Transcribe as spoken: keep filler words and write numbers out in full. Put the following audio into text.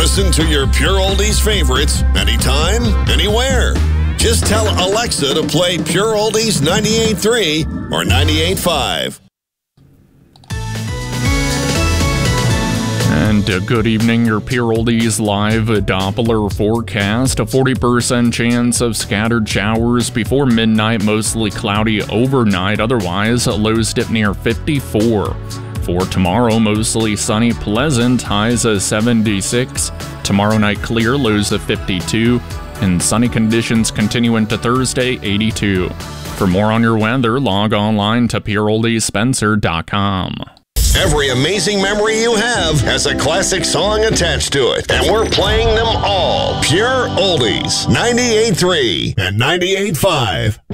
Listen to your Pure Oldies favorites anytime, anywhere. Just tell Alexa to play Pure Oldies ninety-eight point three or ninety-eight point five. And uh, good evening, your Pure Oldies live Doppler forecast. A forty percent chance of scattered showers before midnight, mostly cloudy overnight. Otherwise, lows dip near fifty-four. For tomorrow, mostly sunny, pleasant, highs of seventy-six. Tomorrow night clear, lows of fifty-two. And sunny conditions continue into Thursday, eighty-two. For more on your weather, log online to pure oldies spencer dot com. Every amazing memory you have has a classic song attached to it, and we're playing them all. Pure Oldies, ninety-eight point three and ninety-eight point five.